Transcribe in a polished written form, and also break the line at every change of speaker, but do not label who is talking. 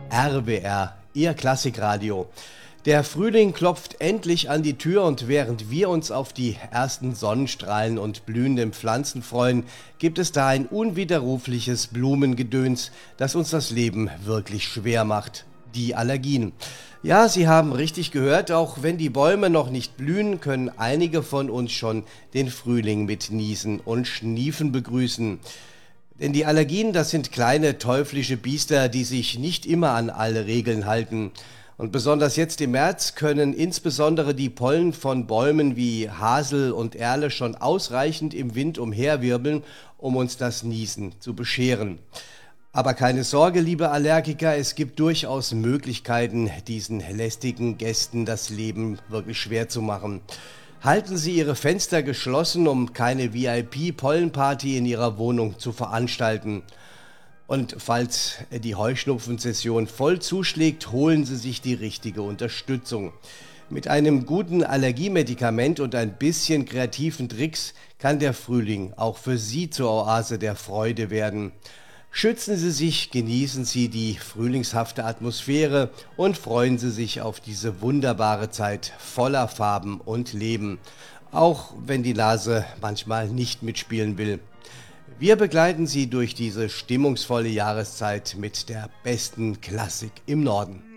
RWR, Ihr Klassikradio. Der Frühling klopft endlich an die Tür und während wir uns auf die ersten Sonnenstrahlen und blühenden Pflanzen freuen, gibt es da ein unwiderrufliches Blumengedöns, das uns das Leben wirklich schwer macht. Die Allergien. Ja, Sie haben richtig gehört, auch wenn die Bäume noch nicht blühen, können einige von uns schon den Frühling mit Niesen und Schniefen begrüßen. Denn die Allergien, das sind kleine teuflische Biester, die sich nicht immer an alle Regeln halten. Und besonders jetzt im März können insbesondere die Pollen von Bäumen wie Hasel und Erle schon ausreichend im Wind umherwirbeln, um uns das Niesen zu bescheren. Aber keine Sorge, liebe Allergiker, es gibt durchaus Möglichkeiten, diesen lästigen Gästen das Leben wirklich schwer zu machen. Halten Sie Ihre Fenster geschlossen, um keine VIP-Pollenparty in Ihrer Wohnung zu veranstalten. Und falls die Heuschnupfensession voll zuschlägt, holen Sie sich die richtige Unterstützung. Mit einem guten Allergiemedikament und ein bisschen kreativen Tricks kann der Frühling auch für Sie zur Oase der Freude werden. Schützen Sie sich, genießen Sie die frühlingshafte Atmosphäre und freuen Sie sich auf diese wunderbare Zeit voller Farben und Leben, auch wenn die Nase manchmal nicht mitspielen will. Wir begleiten Sie durch diese stimmungsvolle Jahreszeit mit der besten Klassik im Norden.